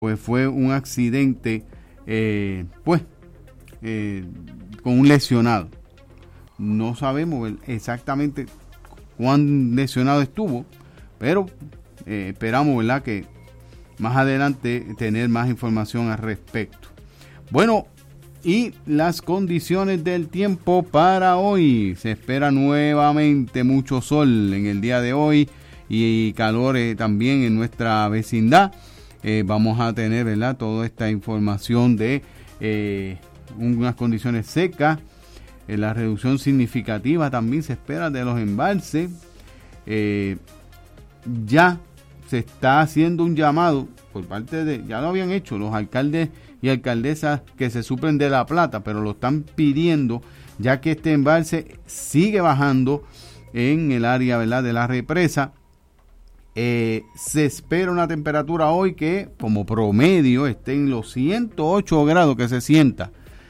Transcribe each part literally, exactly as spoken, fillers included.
pues fue un accidente, eh, pues, eh, con un lesionado. No sabemos exactamente cuán lesionado estuvo, pero eh, esperamos, ¿verdad?, que más adelante tener más información al respecto. Bueno, y las condiciones del tiempo para hoy. Se espera nuevamente mucho sol en el día de hoy y calor eh, también en nuestra vecindad. Eh, vamos a tener, ¿verdad?, toda esta información de eh, unas condiciones secas. Eh, la reducción significativa también se espera de los embalses. Eh, ya se está haciendo un llamado por parte de, ya lo habían hecho los alcaldes y alcaldesas que se suplen de La Plata, pero lo están pidiendo ya que este embalse sigue bajando en el área, ¿verdad?, de la represa. Eh, se espera una temperatura hoy que como promedio esté en los ciento ocho grados que se sienta.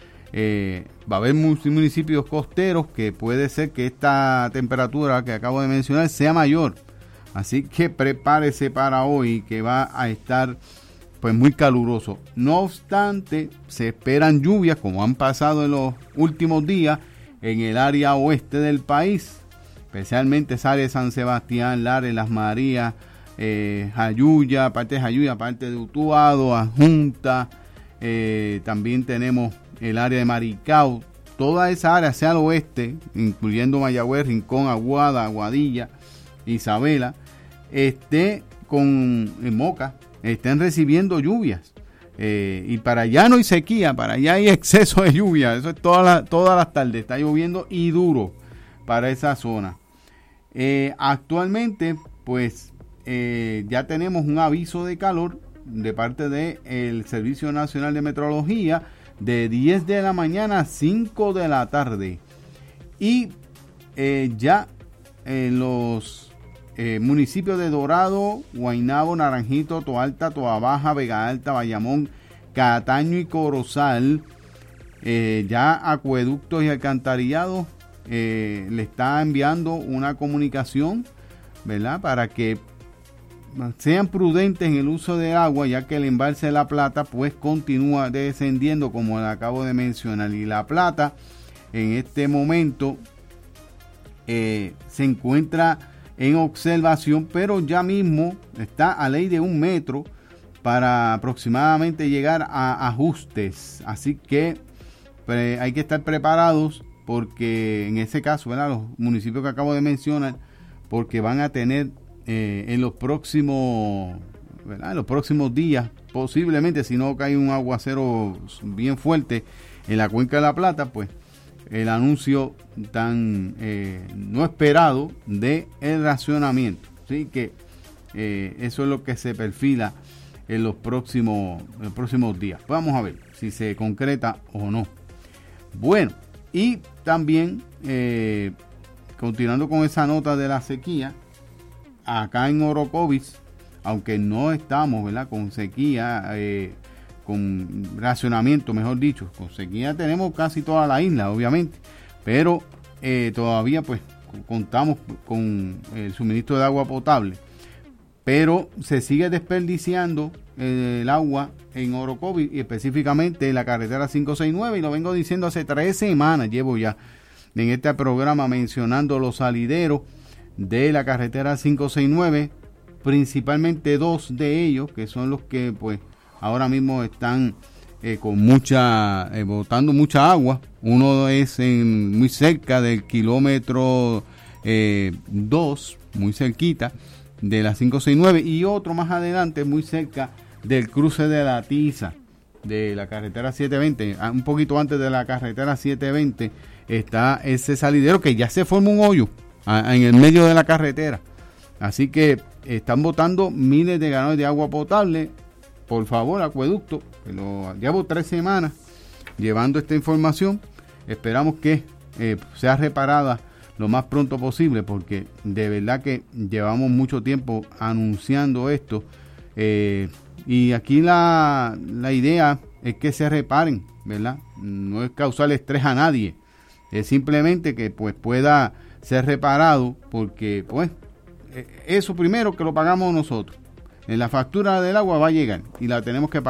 Eh, va a haber municipios costeros que puede ser que esta temperatura que acabo de mencionar sea mayor. Así que prepárese para hoy que va a estar pues muy caluroso. No obstante, se esperan lluvias como han pasado en los últimos días en el área oeste del país, especialmente esa área de San Sebastián, Lares, Las Marías, eh, Jayuya, parte de Jayuya, parte de Utuado, Adjunta, eh, también tenemos el área de Maricao, toda esa área hacia el oeste, incluyendo Mayagüez, Rincón, Aguada, Aguadilla, Isabela, esté con en Moca, estén recibiendo lluvias. Eh, y para allá no hay sequía, para allá hay exceso de lluvia. Eso es toda la, todas las tardes, está lloviendo y duro para esa zona. Eh, actualmente, pues, eh, ya tenemos un aviso de calor de parte del Servicio Nacional de Meteorología de diez de la mañana a cinco de la tarde. Y eh, ya en los eh, municipios de Dorado, Guaynabo, Naranjito, Toalta, Toabaja, Vega Alta, Bayamón, Cataño y Corozal, eh, ya acueductos y alcantarillados eh, le está enviando una comunicación, ¿verdad?, para que sean prudentes en el uso de agua, ya que el embalse de La Plata pues continúa descendiendo, como le acabo de mencionar, y La Plata en este momento eh, se encuentra en observación, pero ya mismo está a ley de un metro para aproximadamente llegar a ajustes. Así que pre, hay que estar preparados, porque en ese caso, ¿verdad?, los municipios que acabo de mencionar, porque van a tener eh, en los próximos, ¿verdad?, en los próximos días, posiblemente, si no cae un aguacero bien fuerte en la cuenca de La Plata, pues el anuncio tan eh, no esperado de el racionamiento. Así que eh, eso es lo que se perfila en los próximos, en los próximos días. Vamos a ver si se concreta o no. Bueno, y también eh, continuando con esa nota de la sequía, acá en Orocovis, aunque no estamos, ¿verdad?, con sequía, eh, con racionamiento, mejor dicho, con sequía tenemos casi toda la isla, obviamente, pero eh, todavía pues contamos con el suministro de agua potable, pero se sigue desperdiciando eh, el agua en Orocovis, y específicamente en la carretera cinco sesenta y nueve, y lo vengo diciendo hace tres semanas, llevo ya en este programa mencionando los salideros de la carretera cinco sesenta y nueve, principalmente dos de ellos, que son los que pues ahora mismo están eh, con mucha, eh, botando mucha agua. Uno es en, muy cerca del kilómetro eh, dos, muy cerquita de la cinco sesenta y nueve, y otro más adelante, muy cerca del cruce de la Tiza, de la carretera setecientos veinte, un poquito antes de la carretera setecientos veinte, está ese salidero que ya se forma un hoyo a, en el medio de la carretera. Así que están botando miles de galones de agua potable. Por favor, acueducto, que lo llevo tres semanas llevando esta información. Esperamos que eh, sea reparada lo más pronto posible, porque de verdad que llevamos mucho tiempo anunciando esto. Eh, y aquí la, la idea es que se reparen, ¿verdad? No es causar estrés a nadie. Es simplemente que pues pueda ser reparado, porque pues eso primero que lo pagamos nosotros. En la factura del agua va a llegar y la tenemos que pagar.